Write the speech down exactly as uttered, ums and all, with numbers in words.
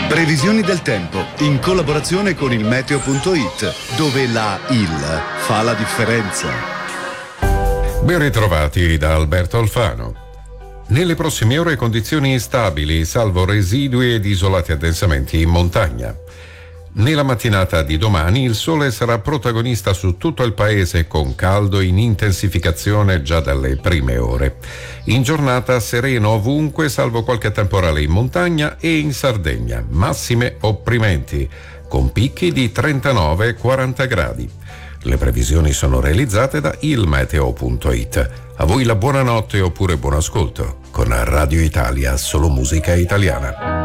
Previsioni del tempo in collaborazione con il meteo punto it, dove la I L fa la differenza. Ben ritrovati da Alberto Alfano. Nelle prossime ore condizioni stabili, salvo residui ed isolati addensamenti in montagna. Nella mattinata di domani il sole sarà protagonista su tutto il paese con caldo in intensificazione già dalle prime ore. In giornata sereno ovunque salvo qualche temporale in montagna e in Sardegna, massime opprimenti con picchi di trentanove quaranta gradi. Le previsioni sono realizzate da il meteo punto it. A voi la buonanotte oppure buon ascolto con Radio Italia, solo musica italiana.